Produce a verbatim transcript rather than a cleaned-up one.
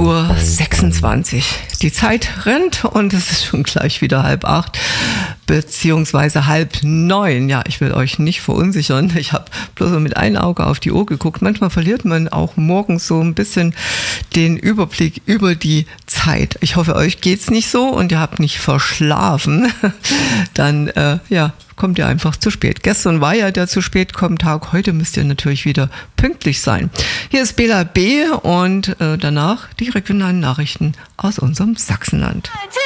Uhr sechsundzwanzig. Die Zeit rennt und es ist schon gleich wieder halb acht, beziehungsweise halb neun. Ja, ich will euch nicht verunsichern. Ich habe bloß so mit einem Auge auf die Uhr geguckt. Manchmal verliert man auch morgens so ein bisschen den Überblick über die Zeit. Ich hoffe, euch geht's nicht so und ihr habt nicht verschlafen. Dann, äh, ja, kommt ihr einfach zu spät. Gestern war ja der zu spät kommen Tag. Heute müsst ihr natürlich wieder pünktlich sein. Hier ist Bela B. und äh, danach die regionalen Nachrichten aus unserem Sachsenland.